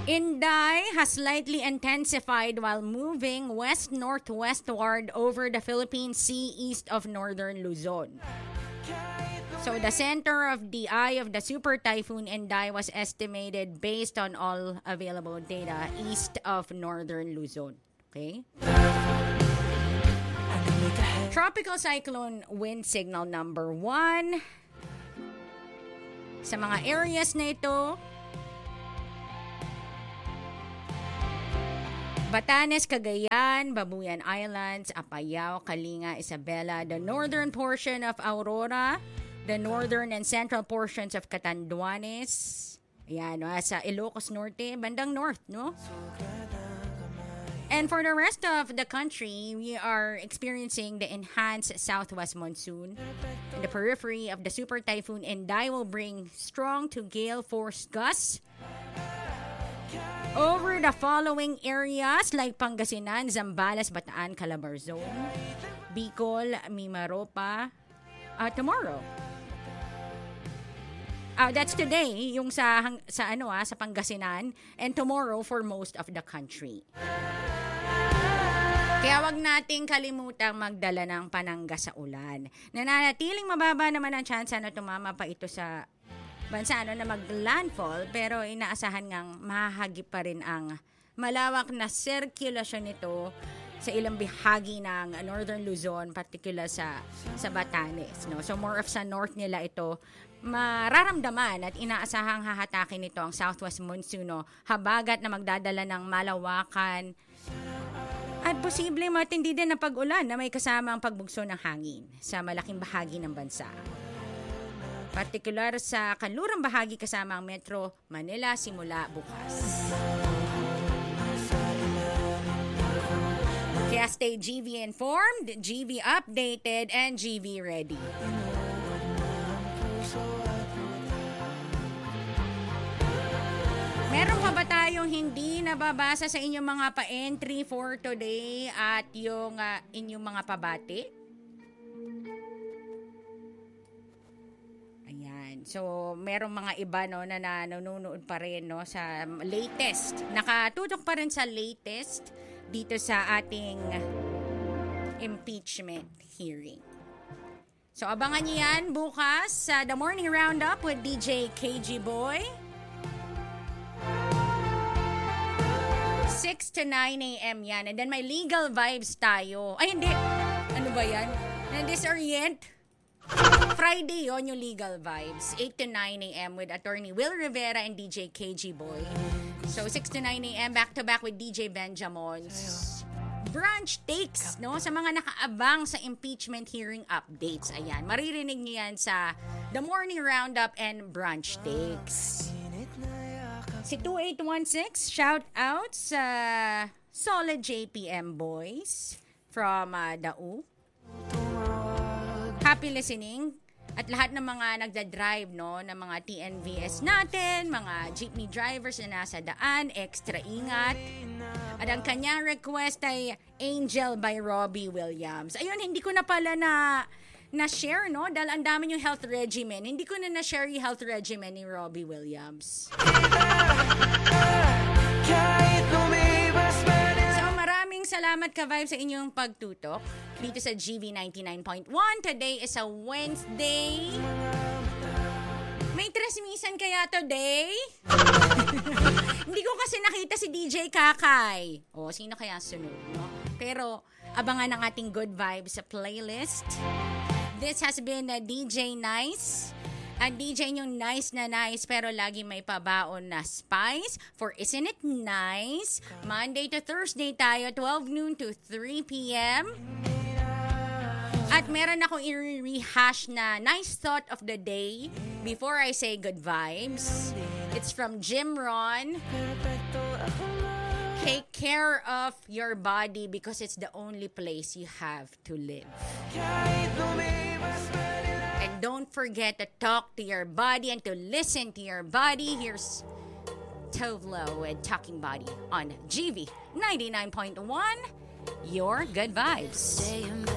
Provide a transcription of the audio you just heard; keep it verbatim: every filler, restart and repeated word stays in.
Inday has slightly intensified while moving west-northwestward over the Philippine Sea east of northern Luzon. So the center of the eye of the super typhoon Inday was estimated based on all available data east of northern Luzon. Okay? Tropical cyclone wind signal number one. Sa mga areas na ito, Batanes, Cagayan, Babuyan Islands, Apayao, Kalinga, Isabela, the northern portion of Aurora, the northern and central portions of Catanduanes, ayan, no, sa Ilocos Norte, bandang north, no? And for the rest of the country, we are experiencing the enhanced southwest monsoon. In the periphery of the super typhoon Inday will bring strong to gale force gusts over the following areas like Pangasinan, Zambales, Bataan, Calabarzon, Bicol, Mimaropa, uh, tomorrow. Uh, that's today, yung sa sa ano ah, sa Pangasinan, and tomorrow for most of the country. Kaya wag nating kalimutang magdala ng panangga sa ulan. Nananatiling mababa naman ang tsansa na tumama pa ito sa bansa ano, na mag-landfall, pero inaasahan ngang mahahagip pa rin ang malawak na sirkulasyon nito sa ilang bahagi ng northern Luzon, particular sa sa Batanes, no? So more of sa north nila ito mararamdaman at inaasahang hahatakin nito ang southwest monsoon, no? Habagat na magdadala ng malawakan at posible matindi din na pag-ulan na may kasamang pagbugso ng hangin sa malaking bahagi ng bansa. Partikular sa kanlurang bahagi kasama ang Metro Manila simula bukas. Kaya stay G V informed, G V updated, and G V ready. Meron pa ba tayong hindi nababasa sa inyong mga pa-entry for today at yung uh, inyong mga pabati? Ayan. So, merong mga iba no na nanonood pa rin no sa latest. Nakatutok pa rin sa latest dito sa ating impeachment hearing. So, abangan niyo yan bukas sa The Morning Roundup with D J K G Boy. six to nine a.m. yan. And then may legal vibes tayo. Ay, hindi. Ano ba yan? Na-disorient. Friday yon yung legal vibes. eight to nine a.m. with Attorney Will Rivera and D J K G Boy. So, six to nine a.m. back-to-back with D J Benjamons. Branch takes, no? Sa mga nakaabang sa impeachment hearing updates. Ayan. Maririnig niyo yan sa The Morning Roundup and Branch Takes. Si two eight one six, shout out sa Solid J P M Boys from uh, Dau. Happy listening. At lahat ng mga nagda-drive, no, ng mga T N V S natin, mga jeepney drivers na nasa daan, extra ingat. At ang kanyang request ay Angel by Robbie Williams. Ayun, hindi ko na pala na na-share, no? Dahil ang dami yung health regimen. Hindi ko na na-share yung health regimen ni Robbie Williams. So, maraming salamat ka-vibe sa inyong pagtutok dito sa G V ninety-nine point one. Today is a Wednesday. May tresmisan kaya today? Hindi ko kasi nakita si D J Kakay. O, sino kaya sunod, no? Pero, abangan ang ating good vibes sa playlist. This has been a D J Nice. Ang D J yung nice na nice pero lagi may pabaon na spice for Isn't It Nice? Monday to Thursday tayo, twelve noon to three p.m. At meron akong i-rehash na nice thought of the day before I say good vibes. It's from Jim Ron. Take care of your body because it's the only place you have to live. And don't forget to talk to your body and to listen to your body. Here's Tovlo with Talking Body on G V ninety-nine point one. Your good vibes.